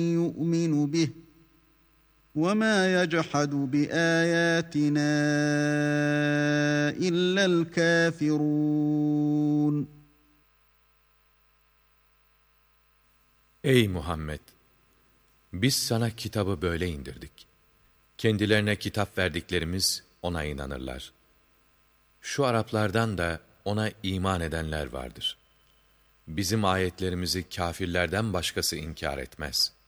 يُؤْمِنُ بِهِ وَمَا يَجْحَدُ بِآيَاتِنَا إِلَّا الْكَافِرُونَ. Ey Muhammed! Biz sana kitabı böyle indirdik. Kendilerine kitap verdiklerimiz ona inanırlar. Şu Araplardan da ona iman edenler vardır. Bizim ayetlerimizi kâfirlerden başkası inkar etmez.